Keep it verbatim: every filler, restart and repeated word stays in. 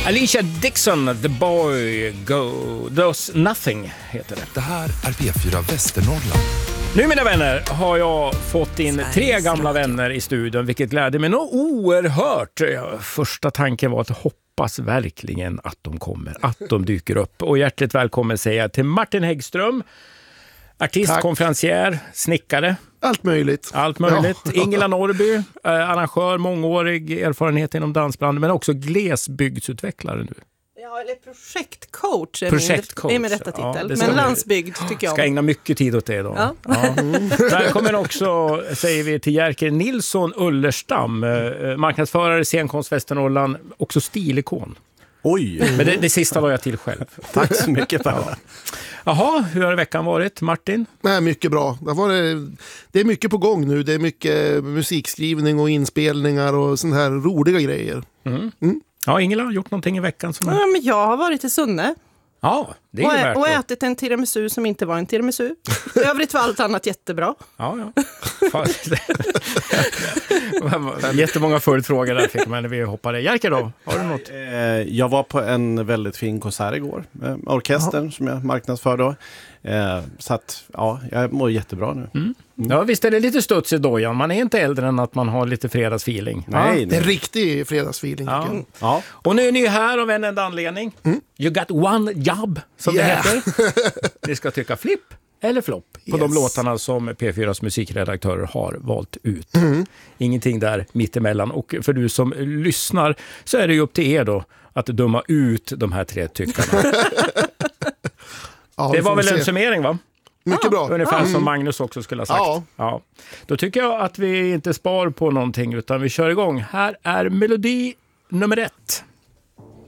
Alicia Dixon, The Boy Go Does Nothing heter det. Det här är P fyra Västernorrland. Nu mina vänner har jag fått in tre gamla vänner i studion, vilket gläder mig något oerhört. Första tanken var att hoppas verkligen att de kommer, att de dyker upp. Och hjärtligt välkommen säger jag till Martin Häggström, artist, Tack. konferencier, snickare. Allt möjligt. Allt möjligt. Ja. Ingela Norrby, eh, arrangör, mångårig erfarenhet inom dansband, men också glesbygdsutvecklare nu. Ja, eller projektcoach är, projektcoach. Min, är med rätta titel. Ja, men landsbygd tycker jag. Ska ägna mycket tid åt det då. Ja. Ja. Där kommer också, säger vi till Jerker Nilsson Ullerstam, eh, marknadsförare, scenkonst Västernorrland, också stilikon. Oj! Men det, det sista var jag till själv. Tack så mycket, Per. Ja. Jaha, hur har veckan varit, Martin? Nej, mycket bra. Det, var det, det är mycket på gång nu. Det är mycket musikskrivning och inspelningar och sånt här roliga grejer. Mm. Mm. Ja, Ingela har gjort någonting i veckan som... Ja, men jag har varit i Sunne. Ja, det är och, värt och det. ätit en tiramisu som inte var en tiramisu. I övrigt var allt annat jättebra. Ja, ja. Jättemånga följdfrågor där fick man när vi hoppade. Jerker då, har du något? Jag var på en väldigt fin konsert igår. Orkestern Aha. som jag marknadsför då. Så att, ja, jag mår jättebra nu. Mm. Ja, visst är det lite studs i dojan. Man är inte äldre än att man har lite fredagsfeeling. Nej, ja, nej. Det är riktig fredagsfeeling. Ja. Ja. Och nu är ni här av en enda anledning. Mm. You got one job, som yeah. det heter. Ni ska tycka flipp eller flopp på yes. de låtarna som P fyras musikredaktörer har valt ut. Mm. Ingenting där mittemellan. Och för du som lyssnar så är det ju upp till er då att döma ut de här tre tyckarna. Ja, det var väl en summering, va? Mycket bra. Ungefär mm. som Magnus också skulle ha sagt. Ja. Ja. Då tycker jag att vi inte spar på någonting utan vi kör igång. Här är melodi nummer ett.